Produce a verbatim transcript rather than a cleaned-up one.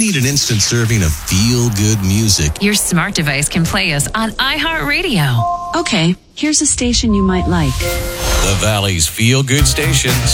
need an instant serving of feel-good music, your smart device can play us on iHeartRadio. Okay, here's a station you might like. the Valley's feel-good stations.